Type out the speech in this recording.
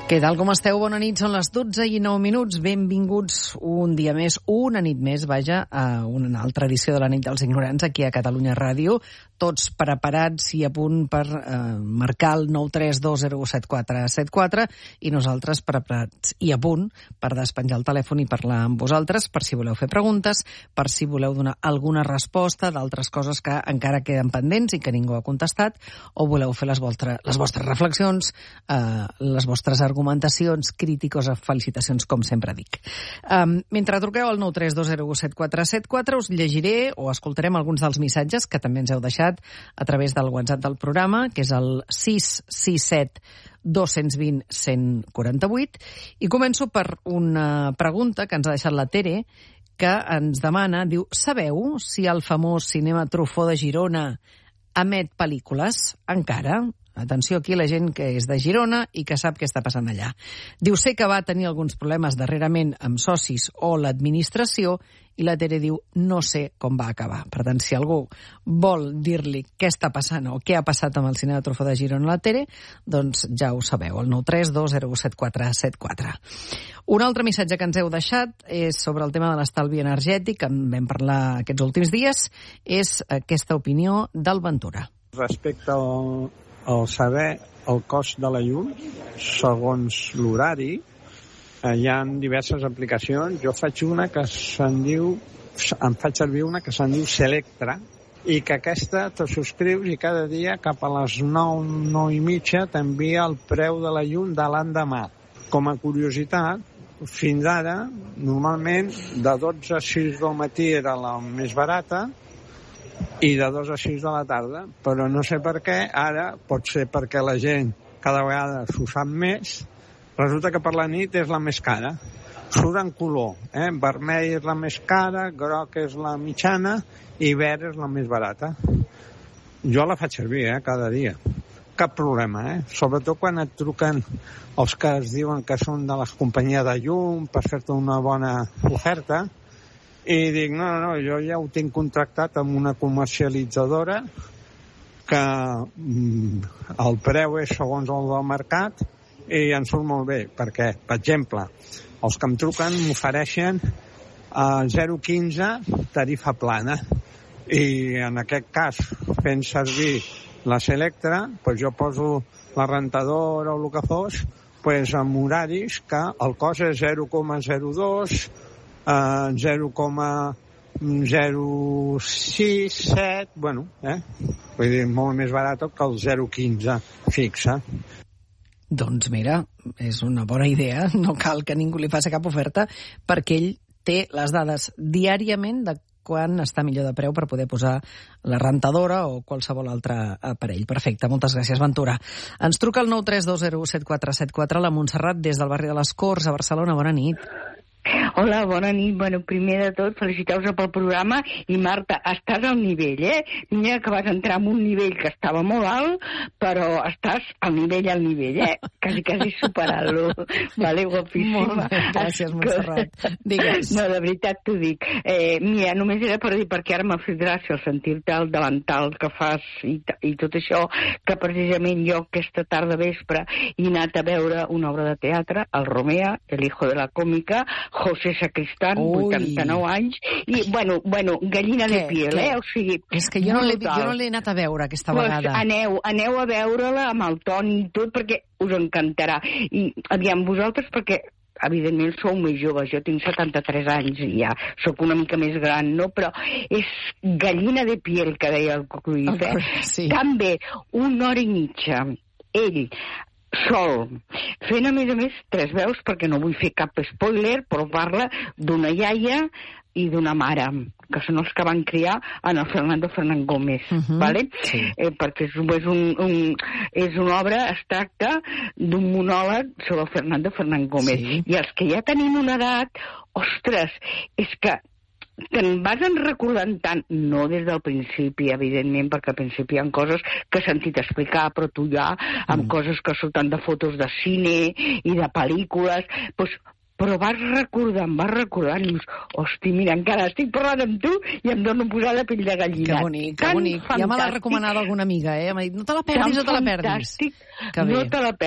Què tal, com esteu? Bona nit, són les 12:09. Benvinguts un dia més, una nit més, vaja, a una altra edició de la nit dels ignorants aquí a Catalunya Ràdio. Tots preparats i a punt per marcar el 932017474 i nosaltres preparats i a punt per despenjar el telèfon i parlar amb vosaltres per si voleu fer preguntes, per si voleu donar alguna resposta d'altres coses que encara queden pendents i que ningú ha contestat, o voleu fer les vostres reflexions, les vostres argumentacions, crítiques o felicitacions, com sempre dic. Mentre truqueu al 932017474 us llegiré o escoltarem alguns dels missatges que també ens heu deixat a través del WhatsApp del programa, que és el 667 220 148, i començo per una pregunta que ens ha deixat la Tere, que ens demana, diu, sabeu si el famós Cinema Truffaut de Girona emet pel·lícules encara? Atenció aquí la gent que és de Girona i que sap què està passant allà. Diu, sé que va tenir alguns problemes darrerament amb socis o l'administració, i la Tere diu, no sé com va acabar. Per tant, si algú vol dir-li què està passant o què ha passat amb el Cinema Truffaut de Girona a la Tere, doncs ja ho sabeu, el 932017474. Un altre missatge que ens heu deixat és sobre el tema de l'estalvi energètic, que en vam parlar aquests últims dies, és aquesta opinió del Ventura. Respecte al saber el cost de la llum, segons l'horari, hi ha diverses aplicacions. Jo faig una que em faig servir una que se'n diu Selectra, i que aquesta te subscrius i cada dia cap a les 9, 9 i mitja t'envia el preu de la llum de l'endemà. Com a curiositat, fins ara, normalment, de 12 a 6 del matí era la més barata, i de 2 a 6 de la tarda, però no sé per què, ara pot ser perquè la gent cada vegada s'ho sap més, resulta que per la nit és la més cara. Surt en color, vermell és la més cara, groc és la mitjana i verd és la més barata. Jo la faig servir, cada dia. Cap problema, Sobretot quan et truquen els que es diuen que són de les companyies de llum per fer-te una bona oferta, i dic, no, jo ja ho tinc contractat amb una comercialitzadora que el preu és segons el del mercat i em surt molt bé, perquè, per exemple, els que em truquen m'ofereixen 0,15 tarifa plana, i en aquest cas, fent servir la Selectra, doncs jo poso la rentadora o el que fos, amb horaris que el cost és 0,02, 0,067, vull dir, molt més barat que el 0,15 fixa. Doncs mira, és una bona idea, no cal que ningú li faci cap oferta, perquè ell té les dades diàriament de quan està millor de preu per poder posar la rentadora o qualsevol altre aparell. Perfecte, moltes gràcies, Ventura. Ens truca el 932017474 la Montserrat des del barri de les Corts a Barcelona. Bona nit. Hola, bona nit. Bueno, primer de tot, felicitar-vos pel programa. I Marta, estàs al nivell, Mira que vas entrar en un nivell que estava molt alt, però estàs al nivell, quasi superant-lo. Vale, guapíssima. Molt bé, gràcies, Montserrat. Digues. No, de veritat t'ho dic. Mira, només era per dir, perquè ara m'ha fet gràcia el sentir-te el davantal que fas i tot això, que precisament jo aquesta tarda vespre he anat a veure una obra de teatre, el Romea, el hijo de la còmica, José Sacristán, 89 anys, i, bueno, gallina de piel, o sigui... És que jo no l'he anat a veure aquesta vegada. Aneu a veure-la amb el Toni i tot, perquè us encantarà. I, aviam, vosaltres, perquè evidentment sou més joves, jo tinc 73 anys i ja sóc una mica més gran, no? Però és gallina de piel, que deia el Cruyff, Sí. També, 1 hora i mitja, ell sol, fent a més 3 veus, perquè no vull fer cap spoiler, però parla d'una iaia i d'una mare, que són els que van criar en el Fernando Fernán Gómez, vale? Sí. Perquè és una obra, es tracta d'un monòleg sobre el Fernando Fernán Gómez. Sí. I els que ja tenim una edat, ostres, és que te'n vas recordant tant, no des del principi, evidentment, perquè al principi hi ha coses que he sentit explicar, però tu ja, amb coses que surten de fotos de cine i de pel·lícules, doncs però vas recordant, i dius, hosti, mira, encara estic parlant amb tu i em dono posar la pell de gallina. Que bonic, que bonic. Ja me l'ha recomanat alguna amiga, M'ha dit, no te la perdis, no te la perdis. No te la perdis.